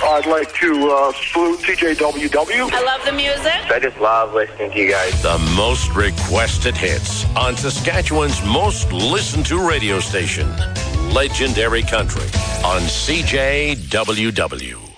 I'd like to salute CJWW. I love the music. I just love listening to you guys. The most requested hits on Saskatchewan's most listened to radio station, Legendary Country on CJWW.